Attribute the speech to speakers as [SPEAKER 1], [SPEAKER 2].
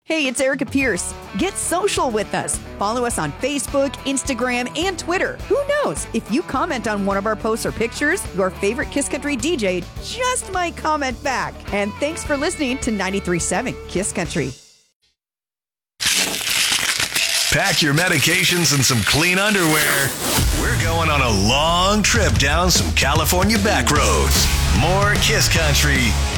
[SPEAKER 1] Hey, it's Erica Pierce. Get social with us. Follow us on Facebook, Instagram, and Twitter. Who knows? If you comment on one of our posts or pictures, your favorite Kiss Country DJ just might comment back. And thanks for listening to 93.7 Kiss Country.
[SPEAKER 2] Pack your medications and some clean underwear. We're going on a long trip down some California back roads. More Kiss Country